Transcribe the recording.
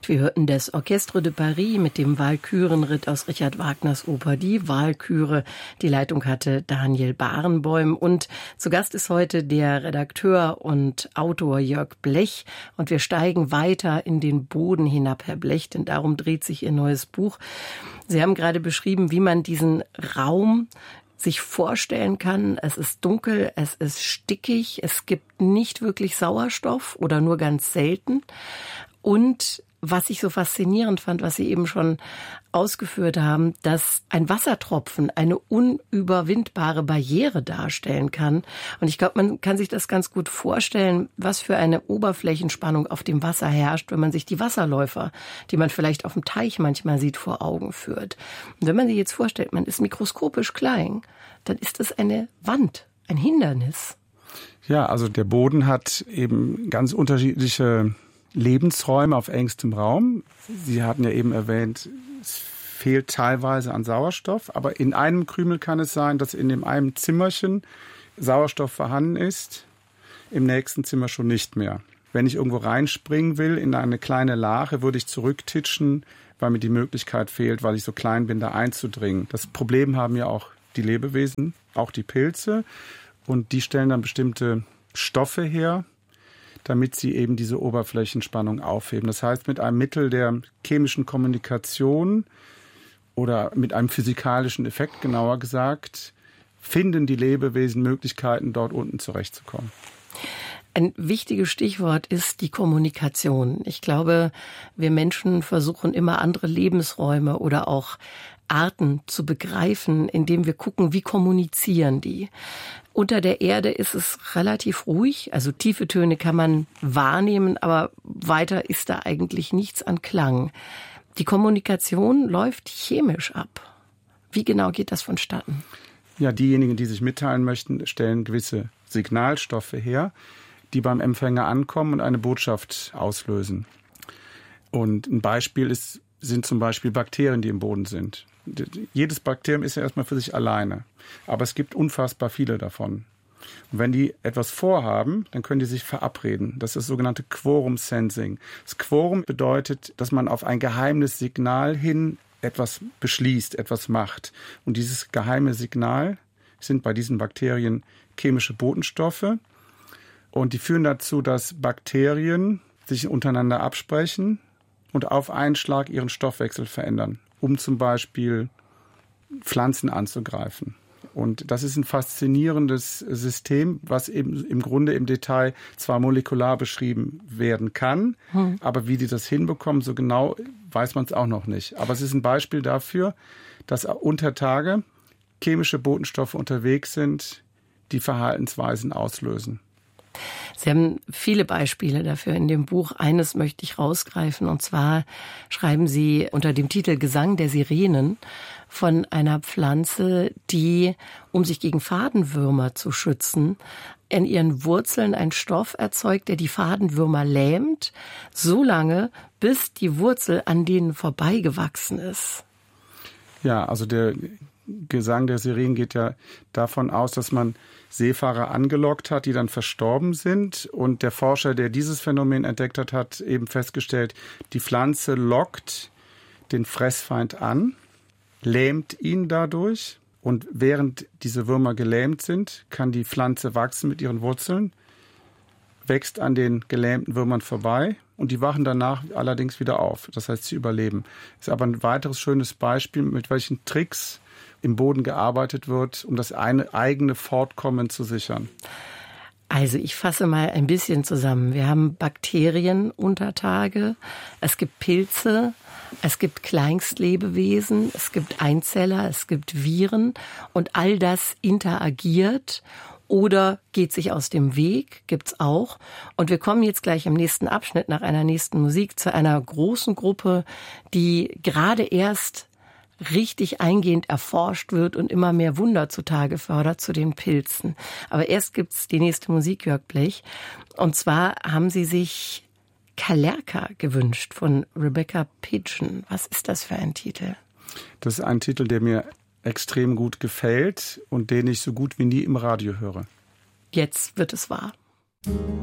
Wir hörten das Orchestre de Paris mit dem Walkürenritt aus Richard Wagners Oper Die Walküre. Die Leitung hatte Daniel Barenboim und zu Gast ist heute der Redakteur und Autor Jörg Blech. Und wir steigen weiter in den Boden hinab, Herr Blech, denn darum dreht sich Ihr neues Buch. Sie haben gerade beschrieben, wie man diesen Raum sich vorstellen kann. Es ist dunkel, es ist stickig, es gibt nicht wirklich Sauerstoff oder nur ganz selten. Und was ich so faszinierend fand, was Sie eben schon ausgeführt haben, dass ein Wassertropfen eine unüberwindbare Barriere darstellen kann. Und ich glaube, man kann sich das ganz gut vorstellen, was für eine Oberflächenspannung auf dem Wasser herrscht, wenn man sich die Wasserläufer, die man vielleicht auf dem Teich manchmal sieht, vor Augen führt. Und wenn man sich jetzt vorstellt, man ist mikroskopisch klein, dann ist es eine Wand, ein Hindernis. Ja, also der Boden hat eben ganz unterschiedliche Lebensräume auf engstem Raum. Sie hatten ja eben erwähnt, es fehlt teilweise an Sauerstoff, aber in einem Krümel kann es sein, dass in dem einen Zimmerchen Sauerstoff vorhanden ist, im nächsten Zimmer schon nicht mehr. Wenn ich irgendwo reinspringen will in eine kleine Lache, würde ich zurücktitschen, weil mir die Möglichkeit fehlt, weil ich so klein bin, da einzudringen. Das Problem haben ja auch die Lebewesen, auch die Pilze, und die stellen dann bestimmte Stoffe her, damit sie eben diese Oberflächenspannung aufheben. Das heißt, mit einem Mittel der chemischen Kommunikation oder mit einem physikalischen Effekt, genauer gesagt, finden die Lebewesen Möglichkeiten, dort unten zurechtzukommen. Ein wichtiges Stichwort ist die Kommunikation. Ich glaube, wir Menschen versuchen immer andere Lebensräume oder auch Arten zu begreifen, indem wir gucken, wie kommunizieren die. Unter der Erde ist es relativ ruhig, also tiefe Töne kann man wahrnehmen, aber weiter ist da eigentlich nichts an Klang. Die Kommunikation läuft chemisch ab. Wie genau geht das vonstatten? Ja, diejenigen, die sich mitteilen möchten, stellen gewisse Signalstoffe her, die beim Empfänger ankommen und eine Botschaft auslösen. Und ein Beispiel sind zum Beispiel Bakterien, die im Boden sind. Jedes Bakterium ist ja erstmal für sich alleine, aber es gibt unfassbar viele davon. Und wenn die etwas vorhaben, dann können die sich verabreden. Das ist das sogenannte Quorum Sensing. Das Quorum bedeutet, dass man auf ein geheimes Signal hin etwas beschließt, etwas macht. Und dieses geheime Signal sind bei diesen Bakterien chemische Botenstoffe. Und die führen dazu, dass Bakterien sich untereinander absprechen und auf einen Schlag ihren Stoffwechsel verändern, um zum Beispiel Pflanzen anzugreifen. Und das ist ein faszinierendes System, was eben im Grunde im Detail zwar molekular beschrieben werden kann, aber wie die das hinbekommen, so genau weiß man es auch noch nicht. Aber es ist ein Beispiel dafür, dass unter Tage chemische Botenstoffe unterwegs sind, die Verhaltensweisen auslösen. Sie haben viele Beispiele dafür in dem Buch. Eines möchte ich rausgreifen, und zwar schreiben Sie unter dem Titel Gesang der Sirenen von einer Pflanze, die, um sich gegen Fadenwürmer zu schützen, in ihren Wurzeln einen Stoff erzeugt, der die Fadenwürmer lähmt, so lange, bis die Wurzel an denen vorbeigewachsen ist. Ja, also der Gesang der Sirenen geht ja davon aus, dass man Seefahrer angelockt hat, die dann verstorben sind. Und der Forscher, der dieses Phänomen entdeckt hat, hat eben festgestellt, die Pflanze lockt den Fressfeind an, lähmt ihn dadurch. Und während diese Würmer gelähmt sind, kann die Pflanze wachsen mit ihren Wurzeln, wächst an den gelähmten Würmern vorbei und die wachen danach allerdings wieder auf. Das heißt, sie überleben. Ist aber ein weiteres schönes Beispiel, mit welchen Tricks im Boden gearbeitet wird, um das eigene Fortkommen zu sichern. Also ich fasse mal ein bisschen zusammen. Wir haben Bakterien unter Tage, es gibt Pilze, es gibt Kleinstlebewesen, es gibt Einzeller, es gibt Viren und all das interagiert oder geht sich aus dem Weg, gibt's auch. Und wir kommen jetzt gleich im nächsten Abschnitt nach einer nächsten Musik zu einer großen Gruppe, die gerade erst richtig eingehend erforscht wird und immer mehr Wunder zutage fördert, zu den Pilzen. Aber erst gibt's die nächste Musik, Jörg Blech. Und zwar haben Sie sich Kalerka gewünscht von Rebecca Pidgeon. Was ist das für ein Titel? Das ist ein Titel, der mir extrem gut gefällt und den ich so gut wie nie im Radio höre. Jetzt wird es wahr.